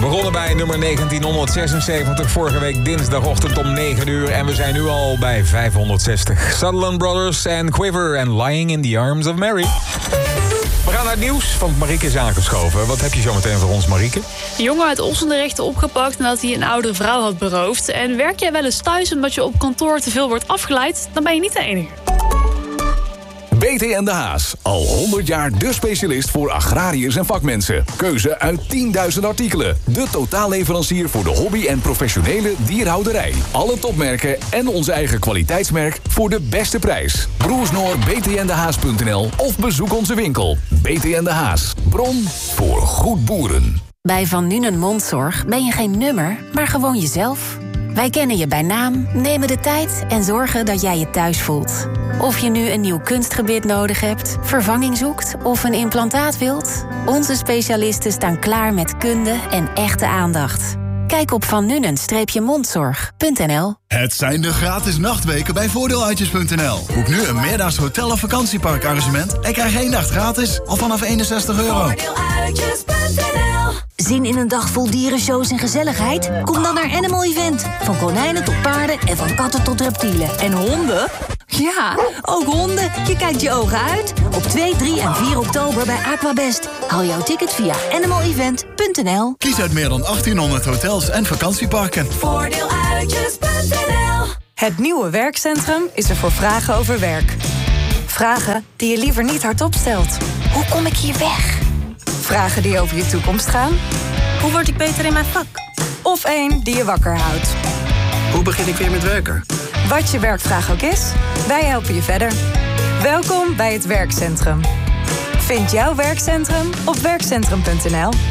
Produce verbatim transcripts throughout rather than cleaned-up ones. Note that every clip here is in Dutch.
begonnen bij nummer negentienhonderdzesenzeventig, vorige week dinsdagochtend om negen uur. En we zijn nu al bij vijfhonderdzestig. Sutherland Brothers en Quiver en Lying in the Arms of Mary. We gaan naar het nieuws, want Marieke is aangeschoven. Wat heb je zo meteen voor ons, Marieke? Een jongen uit Ossendrecht opgepakt nadat hij een oudere vrouw had beroofd. En werk jij wel eens thuis omdat je op kantoor te veel wordt afgeleid? Dan ben je niet de enige. B T en de Haas. Al honderd jaar de specialist voor agrariërs en vakmensen. Keuze uit tienduizend artikelen. De totaalleverancier voor de hobby- en professionele dierhouderij. Alle topmerken en onze eigen kwaliteitsmerk voor de beste prijs. Broersnoor b t n de haas punt n l of bezoek onze winkel. B T en de Haas. Bron voor goed boeren. Bij Van Nuenen Mondzorg ben je geen nummer, maar gewoon jezelf. Wij kennen je bij naam, nemen de tijd en zorgen dat jij je thuis voelt. Of je nu een nieuw kunstgebit nodig hebt, vervanging zoekt of een implantaat wilt. Onze specialisten staan klaar met kunde en echte aandacht. Kijk op van nuenen mondzorg punt n l. Het zijn de gratis nachtweken bij voordeeluitjes punt n l. Boek nu een meerdaags hotel- of vakantieparkarrangement en krijg één nacht gratis al vanaf eenenzestig euro. voordeeluitjes punt n l. Zin in een dag vol dierenshows en gezelligheid? Kom dan naar Animal Event. Van konijnen tot paarden en van katten tot reptielen. En honden? Ja, ook honden. Je kijkt je ogen uit. Op twee, drie en vier oktober bij Aquabest. Haal jouw ticket via animal event punt n l. Kies uit meer dan achttienhonderd hotels en vakantieparken. voordeeluitjes punt n l. Het nieuwe werkcentrum is er voor vragen over werk. Vragen die je liever niet hardop stelt. Hoe kom ik hier weg? Vragen die over je toekomst gaan. Hoe word ik beter in mijn vak? Of één die je wakker houdt. Hoe begin ik weer met werken? Wat je werkvraag ook is, wij helpen je verder. Welkom bij het werkcentrum. Vind jouw werkcentrum op werkcentrum punt n l.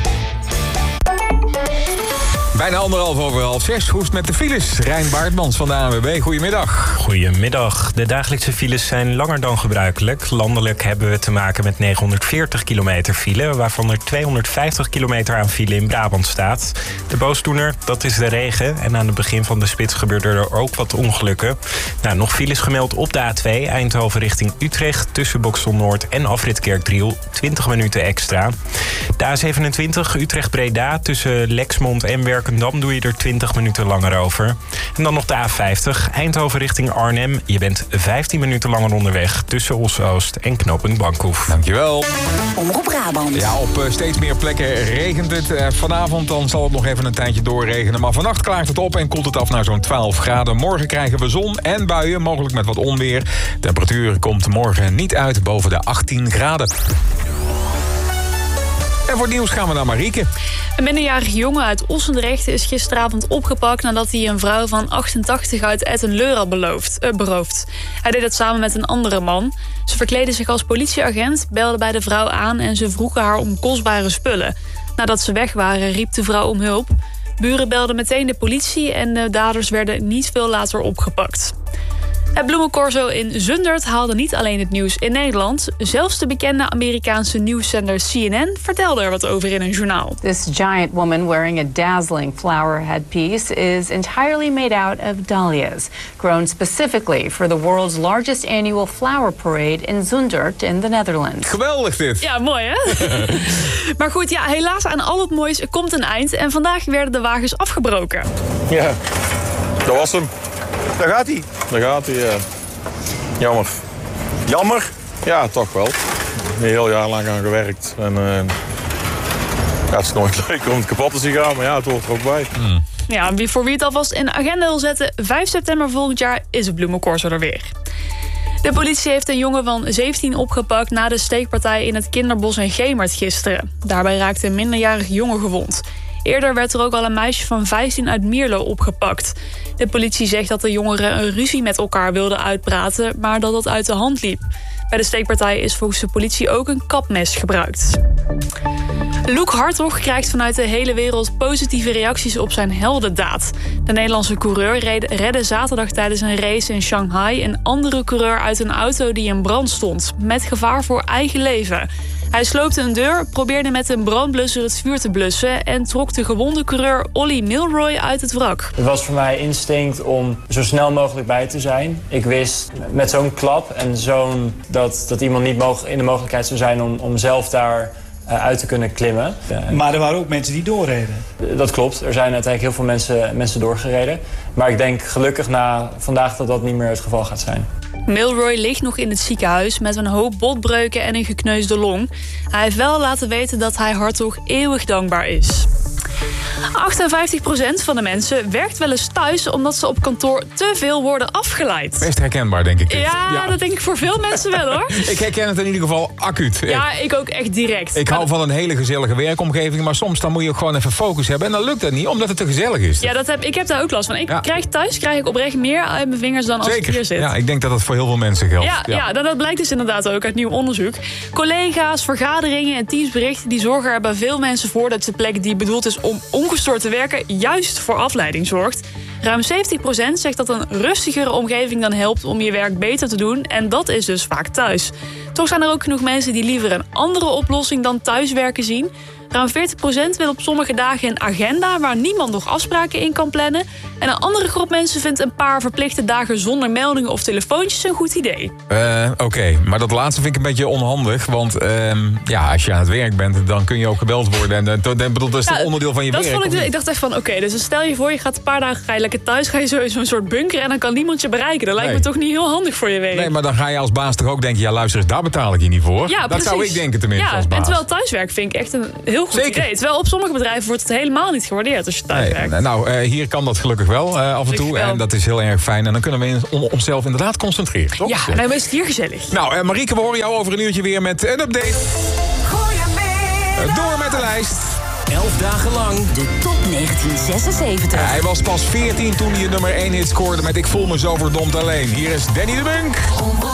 Bijna anderhalf over half zes. Hoe is het met de files? Rijn Baartmans van de A N W B. Goedemiddag. Goedemiddag. De dagelijkse files zijn langer dan gebruikelijk. Landelijk hebben we te maken met negenhonderdveertig kilometer file, waarvan er tweehonderdvijftig kilometer aan file in Brabant staat. De boosdoener, dat is de regen. En aan het begin van de spits gebeurden er ook wat ongelukken. Nou, nog files gemeld op de A twee, Eindhoven richting Utrecht, tussen Boxtel Noord en afrit Kerkdriel, twintig minuten extra. De A zevenentwintig, Utrecht-Breda, tussen Lexmond en Werkendam doe je er twintig minuten langer over. En dan nog de A vijftig, Eindhoven richting Arnhem. Je bent vijftien minuten langer onderweg tussen Os-Oost en knooppunt Bankhoef. Dankjewel. Omroep Brabant. Ja, op uh, steeds meer plekken regent het. Uh, vanavond dan zal het nog even een tijdje doorregenen. Maar vannacht klaart het op en koelt het af naar zo'n twaalf graden. Morgen krijgen we zon en buien, mogelijk met wat onweer. De temperatuur komt morgen niet uit boven de achttien graden. En voor het nieuws gaan we naar Marieke. Een minderjarig jongen uit Ossendrecht is gisteravond opgepakt nadat hij een vrouw van achtentachtig uit Etten-Leur had beloofd, uh, beroofd. Hij deed dat samen met een andere man. Ze verkleedden zich als politieagent, belden bij de vrouw aan en ze vroegen haar om kostbare spullen. Nadat ze weg waren, riep de vrouw om hulp. Buren belden meteen de politie en de daders werden niet veel later opgepakt. Het bloemencorso in Zundert haalde niet alleen het nieuws in Nederland. Zelfs de bekende Amerikaanse nieuwszender C N N vertelde er wat over in een journaal. This giant woman wearing a dazzling flower headpiece is entirely made out of dahlias, grown specifically for the world's largest annual flower parade in Zundert in the Netherlands. Geweldig dit. Ja, mooi hè? Maar goed, ja, helaas aan al het moois komt een eind. En vandaag werden de wagens afgebroken. Ja, dat was hem. Daar gaat hij. Daar gaat hij, ja. Jammer. Jammer? Ja, toch wel. Een heel jaar lang aan gewerkt. En, uh, ja, het is nooit leuk om het kapot te zien gaan, maar ja, het hoort er ook bij. Mm. Ja, wie voor wie het alvast in de agenda wil zetten, vijf september volgend jaar is het bloemencorso er weer. De politie heeft een jongen van zeventien opgepakt na de steekpartij in het kinderbos in Gemert gisteren. Daarbij raakte een minderjarig jongen gewond. Eerder werd er ook al een meisje van vijftien uit Mierlo opgepakt. De politie zegt dat de jongeren een ruzie met elkaar wilden uitpraten, maar dat dat uit de hand liep. Bij de steekpartij is volgens de politie ook een kapmes gebruikt. Luke Hartog krijgt vanuit de hele wereld positieve reacties op zijn heldendaad. De Nederlandse coureur redde zaterdag tijdens een race in Shanghai een andere coureur uit een auto die in brand stond, met gevaar voor eigen leven. Hij sloopte een deur, probeerde met een brandblusser het vuur te blussen en trok de gewonde coureur Ollie Milroy uit het wrak. Het was voor mij instinct om zo snel mogelijk bij te zijn. Ik wist met zo'n klap en zo'n dat, dat iemand niet in de mogelijkheid zou zijn om, om zelf daar uh, uit te kunnen klimmen. Uh, maar er waren ook mensen die doorreden. Uh, dat klopt. Er zijn uiteindelijk heel veel mensen, mensen doorgereden. Maar ik denk gelukkig na vandaag dat dat niet meer het geval gaat zijn. Milroy ligt nog in het ziekenhuis met een hoop botbreuken en een gekneusde long. Hij heeft wel laten weten dat hij Hartog eeuwig dankbaar is. achtenvijftig procent van de mensen werkt wel eens thuis omdat ze op kantoor te veel worden afgeleid. Best herkenbaar, denk ik. Ja, ja, dat denk ik voor veel mensen wel, hoor. Ik herken het in ieder geval acuut. Ja, ik ook echt direct. Ik hou van een hele gezellige werkomgeving, maar soms dan moet je ook gewoon even focus hebben. En dan lukt dat niet, omdat het te gezellig is. Ja, dat heb, ik heb daar ook last van. Ik ja. krijg thuis krijg ik oprecht meer uit mijn vingers dan als Zeker. ik hier zit. Ja, ik denk dat dat voor heel veel mensen geldt. Ja, ja. ja dat, dat blijkt dus inderdaad ook uit nieuw onderzoek. Collega's, vergaderingen en teamsberichten die zorgen er bij veel mensen voor dat de plek die bedoeld is om ongestoord te werken juist voor afleiding zorgt. Ruim zeventig procent zegt dat een rustigere omgeving dan helpt om je werk beter te doen. En dat is dus vaak thuis. Toch zijn er ook genoeg mensen die liever een andere oplossing dan thuiswerken zien. Ruim veertig procent wil op sommige dagen een agenda waar niemand nog afspraken in kan plannen. En een andere groep mensen vindt een paar verplichte dagen zonder meldingen of telefoontjes een goed idee. Uh, Oké, okay. maar dat laatste vind ik een beetje onhandig. Want uh, ja, als je aan het werk bent, dan kun je ook gebeld worden. En uh, bedoel, dat is ja, toch onderdeel van je dat werk? Vond ik, de, ik dacht echt van, oké, okay, dus stel je voor, je gaat een paar dagen ga je lekker thuis, ga je zo in zo'n soort bunker en dan kan niemand je bereiken. Dat lijkt nee. me toch niet heel handig voor je werk. Nee, maar dan ga je als baas toch ook denken, ja luister eens, daar betaal ik je niet voor. Ja, dat precies. zou ik denken tenminste ja, als baas. En terwijl thuiswerk vind ik echt een heel goed Zeker. idee. Terwijl op sommige bedrijven wordt het helemaal niet gewaardeerd als je thuis nee, werkt. Nou, uh, hier kan dat gelukkig wel uh, af en toe. En dat is heel erg fijn. En dan kunnen we in, om, onszelf inderdaad concentreren, toch? Ja, dan is het hier gezellig. Nou, uh, Marieke, we horen jou over een uurtje weer met een update. Uh, door met de lijst. Elf dagen lang de top negentien zesenzeventig. Uh, hij was pas veertien toen hij de nummer één hit scoorde met Ik voel me zo verdomd alleen. Hier is Danny de Bunk.